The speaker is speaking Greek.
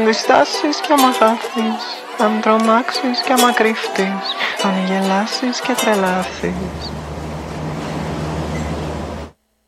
Αν διστάσεις κι άμα χάθεις, αν τρομάξεις κι άμα κρυφτείς, αν γελάσεις και τρελάθεις,